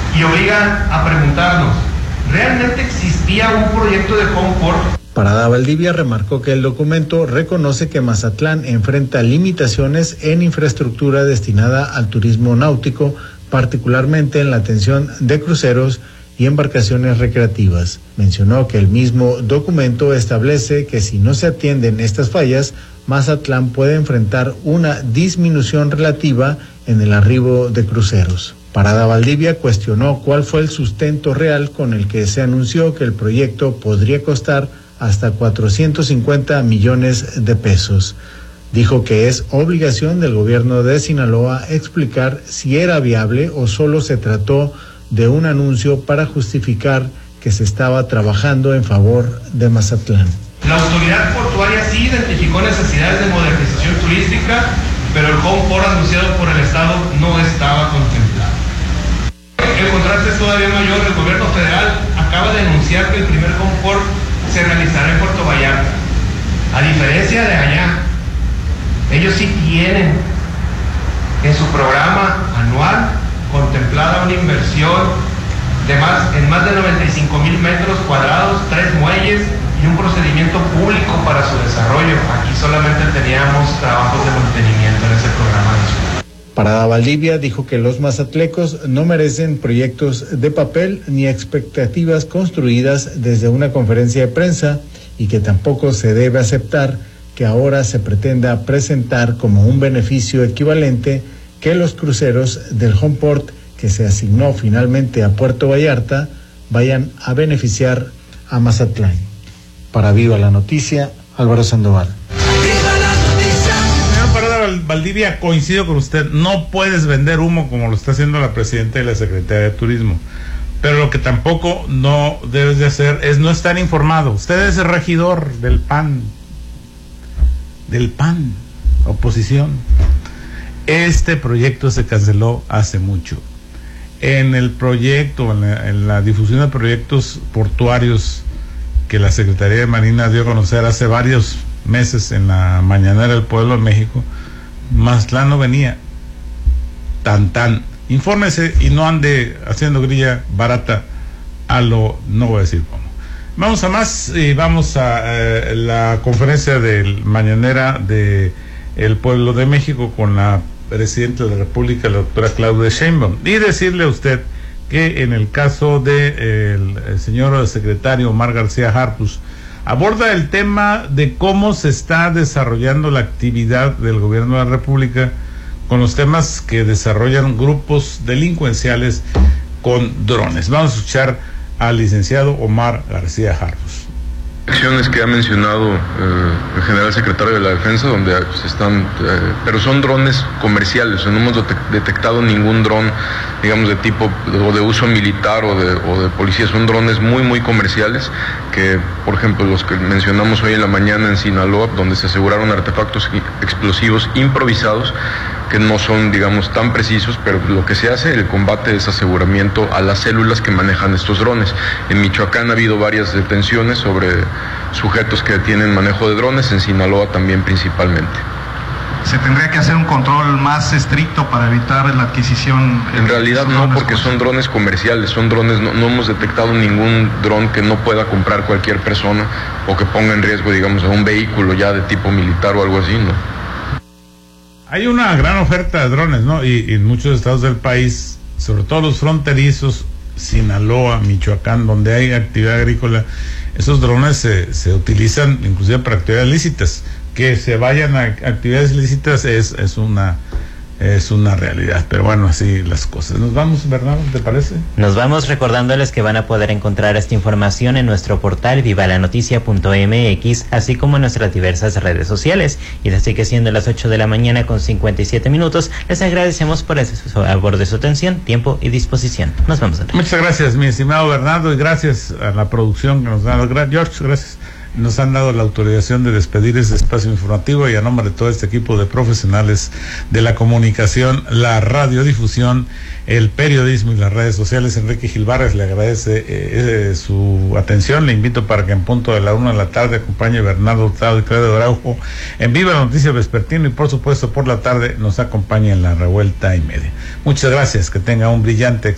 y obligan a preguntarnos, ¿realmente existía un proyecto de Homeport? Parada Valdivia remarcó que el documento reconoce que Mazatlán enfrenta limitaciones en infraestructura destinada al turismo náutico, particularmente en la atención de cruceros y embarcaciones recreativas. Mencionó que el mismo documento establece que si no se atienden estas fallas, Mazatlán puede enfrentar una disminución relativa en el arribo de cruceros. Parada Valdivia cuestionó cuál fue el sustento real con el que se anunció que el proyecto podría costar hasta 450 millones de pesos. Dijo que es obligación del gobierno de Sinaloa explicar si era viable o solo se trató de un anuncio para justificar que se estaba trabajando en favor de Mazatlán. La autoridad portuaria sí identificó necesidades de modernización turística, pero el Homeport anunciado por el Estado no estaba contemplado. El contraste es todavía mayor. El gobierno federal acaba de anunciar que el primer Homeport se realizará en Puerto Vallarta. A diferencia de allá, ellos sí tienen en su programa anual contemplada una inversión en más de 95,000 metros cuadrados, 3 muelles y un procedimiento público para su desarrollo. Aquí solamente teníamos trabajos de mantenimiento en ese programa nacional. Parada Valdivia dijo que los mazatlecos no merecen proyectos de papel ni expectativas construidas desde una conferencia de prensa y que tampoco se debe aceptar que ahora se pretenda presentar como un beneficio equivalente que los cruceros del Homeport que se asignó finalmente a Puerto Vallarta vayan a beneficiar a Mazatlán. Para Viva la Noticia, Álvaro Sandoval. Valdivia, coincido con usted, no puedes vender humo como lo está haciendo la presidenta y la secretaria de Turismo, pero lo que tampoco no debes de hacer es no estar informado. Usted es el regidor del PAN, oposición. Este proyecto se canceló hace mucho. En el proyecto, en la difusión de proyectos portuarios que la Secretaría de Marina dio a conocer hace varios meses en la mañanera del Pueblo de México, Mazatlán no venía. Infórmese y no ande haciendo grilla barata no voy a decir cómo. Vamos a más y vamos a la conferencia del mañanera de el Pueblo de México con la presidenta de la República, la doctora Claudia Sheinbaum, y decirle a usted que en el caso de el señor secretario Omar García Harfuch aborda el tema de cómo se está desarrollando la actividad del gobierno de la República con los temas que desarrollan grupos delincuenciales con drones. Vamos a escuchar al licenciado Omar García Harfuch. Acciones que ha mencionado el general secretario de la Defensa, donde se están, pero son drones comerciales, no hemos detectado ningún dron, digamos, de tipo o de uso militar o de policía. Son drones muy comerciales, que por ejemplo los que mencionamos hoy en la mañana en Sinaloa, donde se aseguraron artefactos explosivos improvisados, que no son, digamos, tan precisos, pero lo que se hace, el combate es aseguramiento a las células que manejan estos drones. En Michoacán ha habido varias detenciones sobre sujetos que tienen manejo de drones, en Sinaloa también principalmente. ¿Se tendría que hacer un control más estricto para evitar la adquisición? En realidad no, porque son drones comerciales, son drones, no hemos detectado ningún dron que no pueda comprar cualquier persona o que ponga en riesgo, digamos, a un vehículo ya de tipo militar o algo así, ¿no? Hay una gran oferta de drones, ¿no? Y en muchos estados del país, sobre todo los fronterizos, Sinaloa, Michoacán, donde hay actividad agrícola, esos drones se utilizan inclusive para actividades lícitas. Que se vayan a actividades ilícitas es una realidad, pero bueno, así las cosas. Nos vamos, Bernardo, ¿te parece? Nos vamos recordándoles que van a poder encontrar esta información en nuestro portal vivalanoticia.mx, así como en nuestras diversas redes sociales. Y así que siendo las 8 de la mañana con 57 minutos, les agradecemos por favor de su atención, tiempo y disposición. Nos vemos. Muchas gracias, mi estimado Bernardo, y gracias a la producción que nos da. George, gracias. Nos han dado la autorización de despedir este espacio informativo, y a nombre de todo este equipo de profesionales de la comunicación, la radiodifusión, el periodismo y las redes sociales, Enrique Gil Barres le agradece su atención. Le invito para que en punto de la 1 de la tarde acompañe a Bernardo Hurtado y Claudio Araujo en Viva la Noticia Vespertino, y por supuesto por la tarde nos acompañe en la Revuelta y Media. Muchas gracias, que tenga un brillante